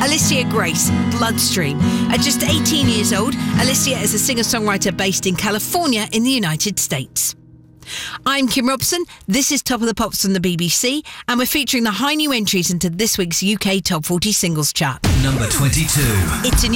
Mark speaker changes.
Speaker 1: Alicia Grace, Bloodstream. At just 18 years old, Alicia is a singer-songwriter based in California in the United States. I'm Kim Robson. This is Top of the Pops from the BBC, and we're featuring the high new entries into this week's UK Top 40 Singles Chart.
Speaker 2: Number 22.
Speaker 1: It's a